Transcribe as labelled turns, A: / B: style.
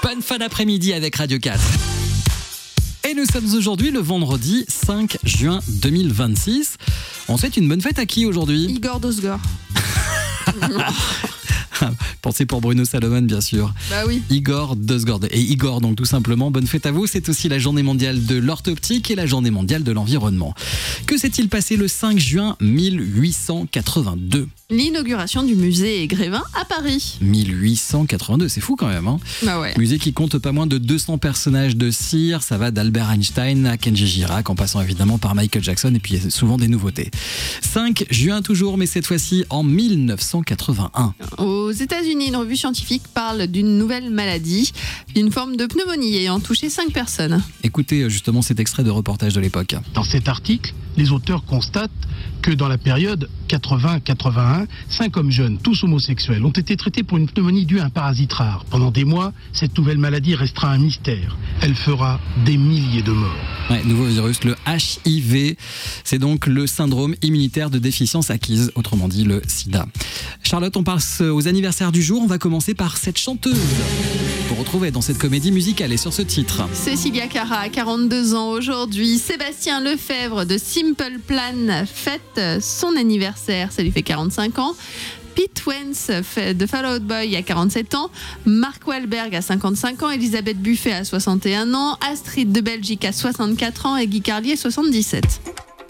A: Bonne fin d'après-midi avec Radio 4. Et nous sommes aujourd'hui le vendredi 5 juin 2026. On souhaite une bonne fête à qui aujourd'hui ?
B: Igor Dosgor.
A: Pensez pour Bruno Salomon, bien sûr.
B: Bah oui.
A: Igor Dosgor. Et Igor, donc tout simplement, bonne fête à vous. C'est aussi la journée mondiale de l'orthoptique et la journée mondiale de l'environnement. Que s'est-il passé le 5 juin 1882 ?
B: L'inauguration du musée Grévin à Paris.
A: 1882, c'est fou quand même. Hein.
B: Bah ouais.
A: Musée qui compte pas moins de 200 personnages de cire. Ça va d'Albert Einstein à Kenji Girac, en passant évidemment par Michael Jackson, et puis il y a souvent des nouveautés. 5 juin toujours, mais cette fois-ci en 1981.
B: Aux États-Unis, une revue scientifique parle d'une nouvelle maladie, une forme de pneumonie ayant touché 5 personnes.
A: Écoutez justement cet extrait de reportage de l'époque.
C: Dans cet article, les auteurs constatent que dans la période 80-81, 5 hommes jeunes, tous homosexuels, ont été traités pour une pneumonie due à un parasite rare. Pendant des mois, cette nouvelle maladie restera un mystère. Elle fera des milliers de morts.
A: Ouais, nouveau virus, le HIV, c'est donc le syndrome immunitaire de déficience acquise, autrement dit le sida. Charlotte, on passe aux anniversaires du jour. On va commencer par cette chanteuse qu'on retrouvait dans cette comédie musicale et sur ce titre.
B: Cécilia Cara a 42 ans aujourd'hui. Sébastien Lefebvre de Simple Plan fête son anniversaire, ça lui fait 45 ans. Pete Wentz de Fall Out Boy a 47 ans, Mark Wahlberg a 55 ans, Elisabeth Buffet a 61 ans, Astrid de Belgique a 64 ans et Guy Carlier 77.